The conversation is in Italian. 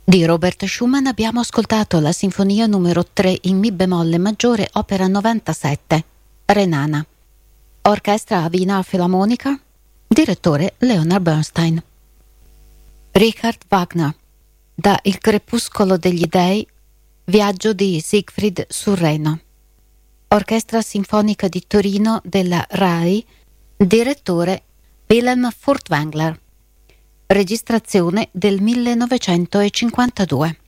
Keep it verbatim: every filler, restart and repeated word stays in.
Di Robert Schumann abbiamo ascoltato la sinfonia numero tre in Mi bemolle maggiore, opera novantasette, Renana. Orchestra Wiener Philharmonica, direttore Leonard Bernstein. Richard Wagner, da Il crepuscolo degli dei, viaggio di Siegfried sul Reno. Orchestra Sinfonica di Torino della RAI, direttore Wilhelm Furtwängler. Registrazione del millenovecentocinquantadue.